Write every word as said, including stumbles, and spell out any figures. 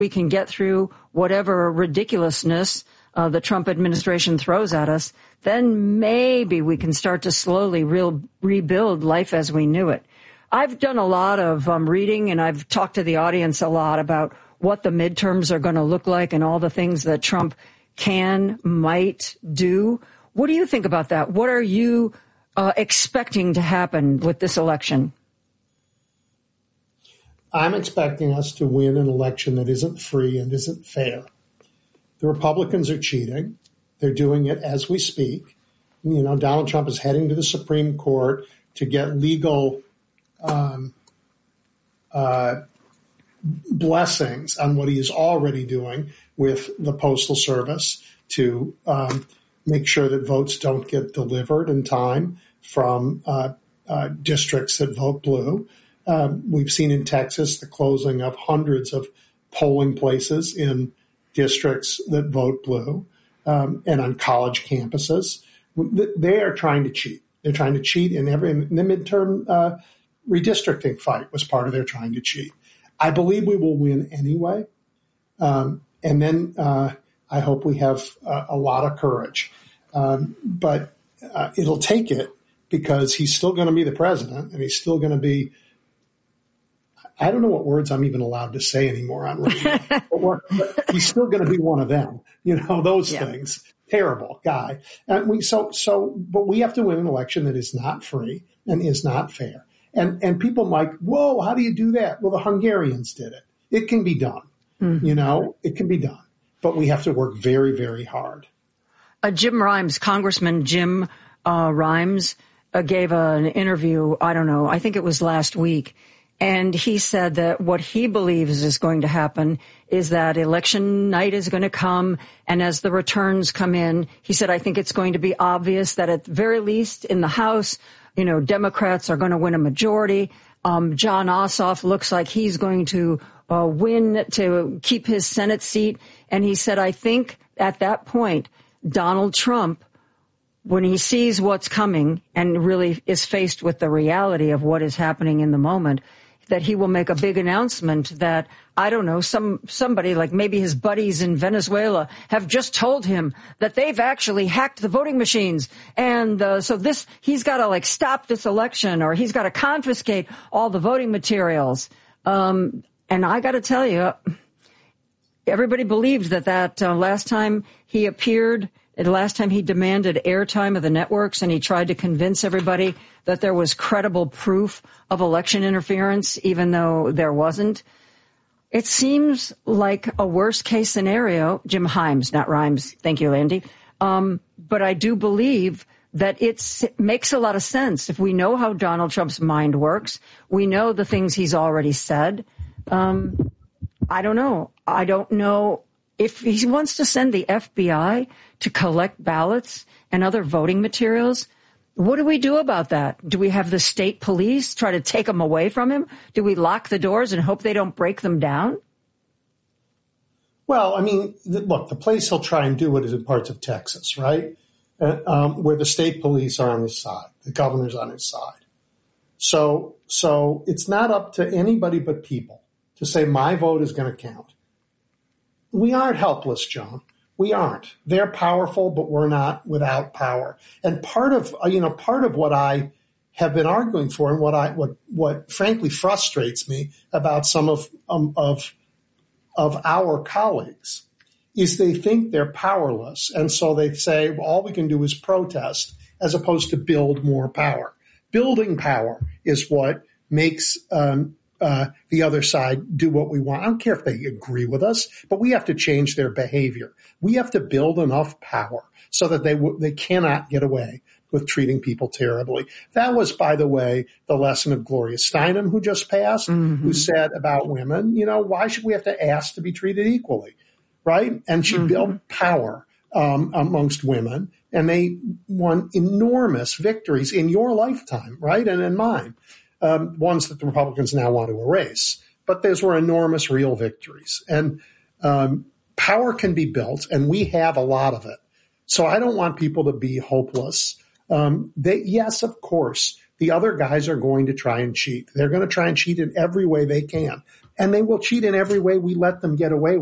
we can get through whatever ridiculousness uh, the Trump administration throws at us, then maybe we can start to slowly real, rebuild life as we knew it. I've done a lot of um, reading, and I've talked to the audience a lot about what the midterms are going to look like and all the things that Trump can, might do. What do you think about that? What are you uh, expecting to happen with this election? I'm expecting us to win an election that isn't free and isn't fair. The Republicans are cheating. They're doing it as we speak. You know, Donald Trump is heading to the Supreme Court to get legal um, uh, blessings on what he is already doing with the Postal Service to um, make sure that votes don't get delivered in time from uh, uh, districts that vote blue. Um, we've seen in Texas the closing of hundreds of polling places in districts that vote blue um, and on college campuses. They are trying to cheat. They're trying to cheat in every in the midterm uh, redistricting fight was part of their trying to cheat. I believe we will win anyway. Um, and then uh, I hope we have uh, a lot of courage. Um, but uh, it'll take it because he's still going to be the president and he's still going to be I don't know what words I'm even allowed to say anymore on radio. but, but he's still going to be one of them. You know, those yeah. things. Terrible guy. And we, so, so, but we have to win an election that is not free and is not fair. And, and people might, whoa, how do you do that? Well, the Hungarians did it. It can be done. Mm-hmm. You know, it can be done. But we have to work very, very hard. Uh, Jim Rimes, Congressman Jim uh, Rimes, uh, gave a, an interview, I don't know, I think it was last week. And he said that what he believes is going to happen is that election night is going to come. And as the returns come in, he said, I think it's going to be obvious that at the very least in the House, you know, Democrats are going to win a majority. Um, John Ossoff looks like he's going to uh, win to keep his Senate seat. And he said, I think at that point, Donald Trump, when he sees what's coming and really is faced with the reality of what is happening in the moment, that he will make a big announcement that, I don't know, some somebody like maybe his buddies in Venezuela have just told him that they've actually hacked the voting machines. And uh, so this, he's got to like stop this election or he's got to confiscate all the voting materials. Um, and I got to tell you, everybody believed that that uh, last time he appeared, the last time he demanded airtime of the networks and he tried to convince everybody that there was credible proof of election interference, even though there wasn't. It seems like a worst case scenario. Jim Himes, not Rhymes. Thank you, Andy. Um, but I do believe that it's, it makes a lot of sense. If we know how Donald Trump's mind works, we know the things he's already said. Um, I don't know. I don't know if he wants to send the F B I to collect ballots and other voting materials. What do we do about that? Do we have the state police try to take them away from him? Do we lock the doors and hope they don't break them down? Well, I mean, look, the place he'll try and do it is in parts of Texas, right? Uh, um, where the state police are on his side, the governor's on his side. So, so it's not up to anybody but people to say my vote is going to count. We aren't helpless, John. We aren't. They're powerful, but we're not without power. And part of, you know, part of what I have been arguing for and what I, what, what frankly frustrates me about some of, um, of, of our colleagues is they think they're powerless. And so they say, well, all we can do is protest as opposed to build more power. Building power is what makes, um, Uh, the other side do what we want. I don't care if they agree with us, but we have to change their behavior. We have to build enough power so that they w- they cannot get away with treating people terribly. That was, by the way, the lesson of Gloria Steinem, who just passed, mm-hmm. who said about women, you know, why should we have to ask to be treated equally, right? And she mm-hmm. built power um, amongst women, and they won enormous victories in your lifetime, right, and in mine. Um, ones that the Republicans now want to erase. But those were enormous real victories. And um, power can be built, and we have a lot of it. So I don't want people to be hopeless. Um, they, yes, of course, the other guys are going to try and cheat. They're going to try and cheat in every way they can. and they will cheat in every way we let them get away with.